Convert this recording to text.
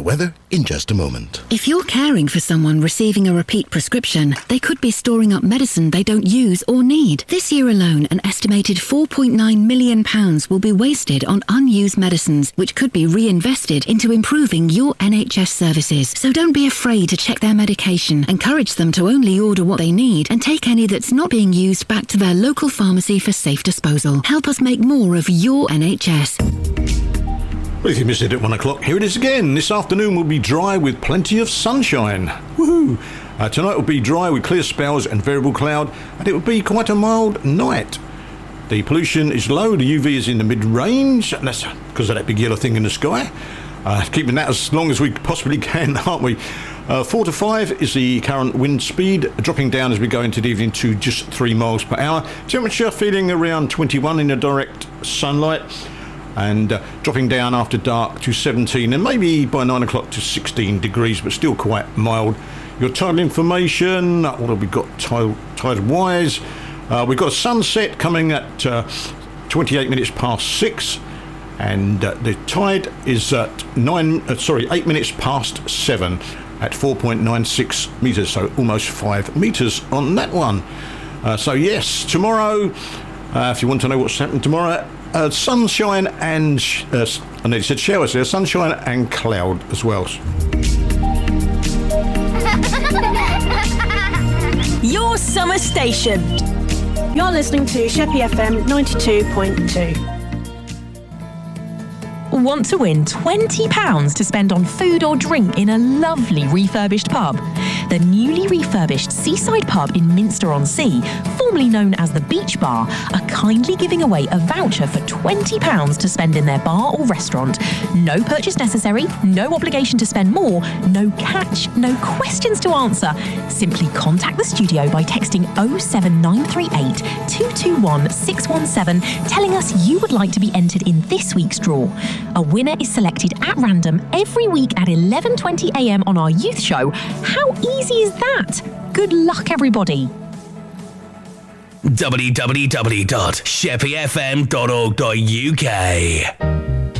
the weather in just a moment. If you're caring for someone receiving a repeat prescription, they could be storing up medicine they don't use or need. This year alone, an estimated £4.9 million will be wasted on unused medicines, which could be reinvested into improving your NHS services. So don't be afraid to check their medication. Encourage them to only order what they need and take any that's not being used back to their local pharmacy for safe disposal. Help us make more of your NHS. Well, if you missed it at 1 o'clock, here it is again. This afternoon will be dry with plenty of sunshine. Woohoo! Tonight will be dry with clear spells and variable cloud, and it will be quite a mild night. The pollution is low, the UV is in the mid-range, and that's because of that big yellow thing in the sky. Keeping that as long as we possibly can, aren't we? 4 to 5 is the current wind speed, dropping down as we go into the evening to just 3 miles per hour. Temperature feeling around 21 in the direct sunlight, and dropping down after dark to 17, and maybe by 9 o'clock to 16 degrees, but still quite mild. Your tidal information, what have we got tide-wise? We've got a sunset coming at 28 minutes past 6, and the tide is at 8 minutes past 7 at 4.96 metres, so almost 5 metres on that one. So yes, tomorrow, if you want to know what's happening tomorrow, sunshine and, I nearly said showers there, sunshine and cloud as well. Your summer station. You're listening to Sheppey FM 92.2. Want to win £20 to spend on food or drink in a lovely refurbished pub? The newly refurbished Seaside Pub in Minster-on-Sea, formerly known as the Beach Bar, are kindly giving away a voucher for £20 to spend in their bar or restaurant. No purchase necessary, no obligation to spend more, no catch, no questions to answer. Simply contact the studio by texting 07938 221 617, telling us you would like to be entered in this week's draw. A winner is selected at random every week at 11:20 a.m. on our youth show. How easy is that? Good luck, everybody. www.sheppeyfm.org.uk